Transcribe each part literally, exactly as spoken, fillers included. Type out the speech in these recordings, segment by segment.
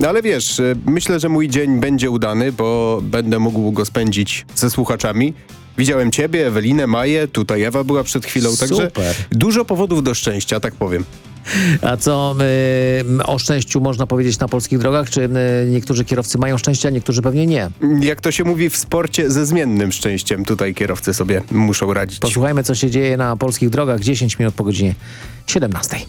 ale wiesz, myślę, że mój dzień będzie udany, bo będę mógł go spędzić ze słuchaczami. Widziałem ciebie, Ewelinę, Maję, tutaj Ewa była przed chwilą, Super. także dużo powodów do szczęścia, tak powiem. A co y, o szczęściu można powiedzieć na polskich drogach? Czy y, niektórzy kierowcy mają szczęście, a niektórzy pewnie nie? Jak to się mówi w sporcie, ze zmiennym szczęściem tutaj kierowcy sobie muszą radzić. Posłuchajmy, co się dzieje na polskich drogach dziesięć minut po godzinie siedemnastej.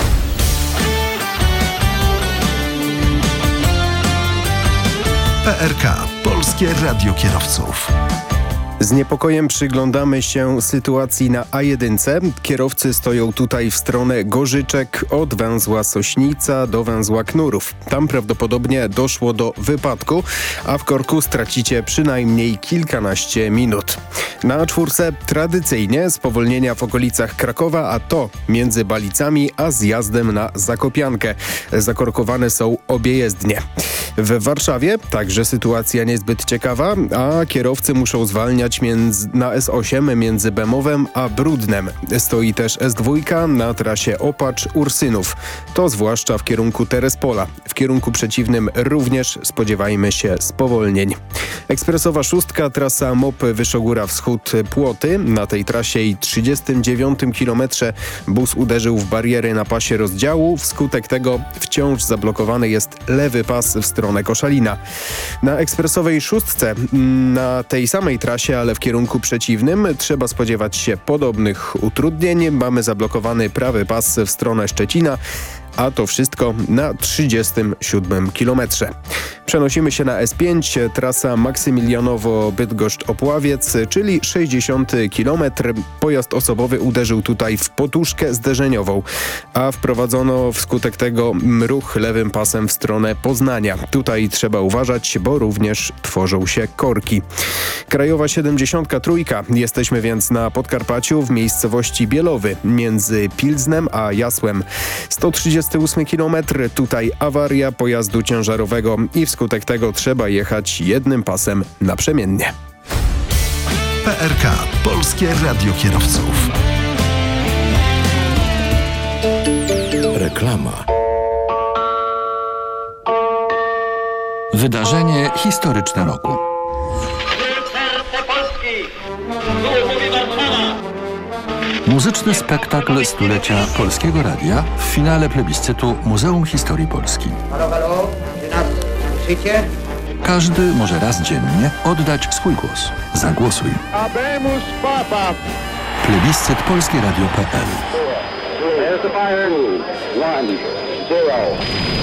P R K. Polskie Radio Kierowców. Z niepokojem przyglądamy się sytuacji na A jeden. Kierowcy stoją tutaj w stronę Gorzyczek od węzła Sośnica do węzła Knurów. Tam prawdopodobnie doszło do wypadku, a w korku stracicie przynajmniej kilkanaście minut. Na A cztery tradycyjnie spowolnienia w okolicach Krakowa, a to między Balicami a zjazdem na Zakopiankę. Zakorkowane są obie jezdnie. W Warszawie także sytuacja niezbyt ciekawa, a kierowcy muszą zwalniać między, na S osiem między Bemowem a Brudnem. Stoi też S dwa na trasie Opacz-Ursynów. To zwłaszcza w kierunku Terespola. W kierunku przeciwnym również spodziewajmy się spowolnień. Ekspresowa szóstka, trasa M O P Wyszogóra Wschód Płoty. Na tej trasie i trzydziestym dziewiątym kilometrze bus uderzył w bariery na pasie rozdziału. Wskutek tego wciąż zablokowany jest lewy pas w stronę Koszalina. Na ekspresowej szóstce na tej samej trasie, ale w kierunku przeciwnym trzeba spodziewać się podobnych utrudnień. Mamy zablokowany prawy pas w stronę Szczecina, a to wszystko na trzydziestym siódmym kilometrze. Przenosimy się na S pięć, trasa Maksymilianowo-Bydgoszcz-Opławiec, czyli sześćdziesiąty kilometr. Pojazd osobowy uderzył tutaj w poduszkę zderzeniową, a wprowadzono wskutek tego ruch lewym pasem w stronę Poznania. Tutaj trzeba uważać, bo również tworzą się korki. Krajowa siedemdziesiątka trzy. Jesteśmy więc na Podkarpaciu w miejscowości Bielowy między Pilznem a Jasłem. sto trzydziesty ósmy kilometr. Tutaj awaria pojazdu ciężarowego i wskutek tego trzeba jechać jednym pasem naprzemiennie. P R K. Polskie Radio Kierowców. Reklama. Wydarzenie historyczne roku. Serce Polski! Tu mówi Warszawa! Muzyczny spektakl stulecia Polskiego Radia w finale plebiscytu Muzeum Historii Polski. Halo, halo, czy nas słyszycie? Każdy może raz dziennie oddać swój głos. Zagłosuj. Abemus Papa! Plebiscyt polskie radio kropka p l. There's the fire. One, zero.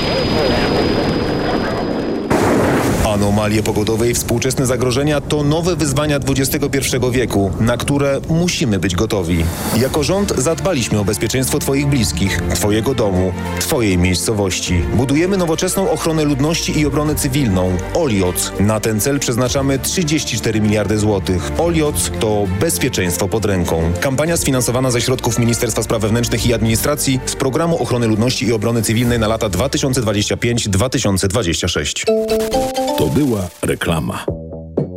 Anomalie pogodowe i współczesne zagrożenia to nowe wyzwania dwudziestego pierwszego wieku, na które musimy być gotowi. Jako rząd zadbaliśmy o bezpieczeństwo Twoich bliskich, Twojego domu, Twojej miejscowości. Budujemy nowoczesną ochronę ludności i obronę cywilną. Olioc. Na ten cel przeznaczamy trzydzieści cztery miliardy złotych. Olioc to bezpieczeństwo pod ręką. Kampania sfinansowana ze środków Ministerstwa Spraw Wewnętrznych i Administracji z Programu Ochrony Ludności i Obrony Cywilnej na lata dwa tysiące dwudziesty piąty do dwa tysiące dwudziestego szóstego. To była reklama.